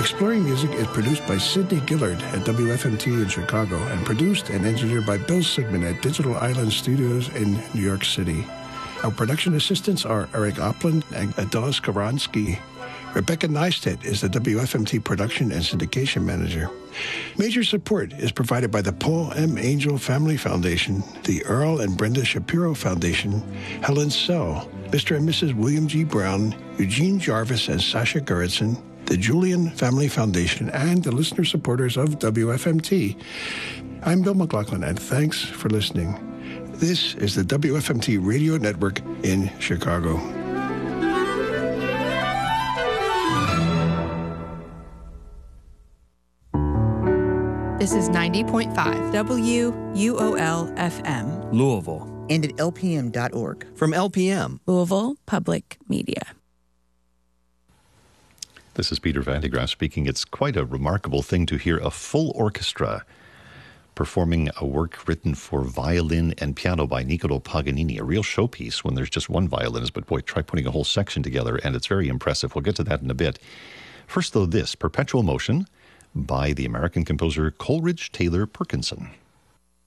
Exploring Music is produced by Sidney Gillard at WFMT in Chicago and produced and engineered by Bill Sigmund at Digital Island Studios in New York City. Our production assistants are Eric Opland and Adela Skowronski. Rebecca Neistat is the WFMT production and syndication manager. Major support is provided by the Paul M. Angel Family Foundation, the Earl and Brenda Shapiro Foundation, Helen Sell, Mr. and Mrs. William G. Brown, Eugene Jarvis and Sasha Gerritsen, the Julian Family Foundation, and the listener supporters of WFMT. I'm Bill McLaughlin, and thanks for listening. This is the WFMT Radio Network in Chicago. This is 90.5 WUOL-FM. Louisville. And at LPM.org. From LPM. Louisville Public Media. This is Peter Vandegraff speaking. It's quite a remarkable thing to hear a full orchestra performing a work written for violin and piano by Niccolò Paganini, a real showpiece when there's just one violinist, but boy, try putting a whole section together, and it's very impressive. We'll get to that in a bit. First, though, this, Perpetual Motion by the American composer Coleridge Taylor Perkinson.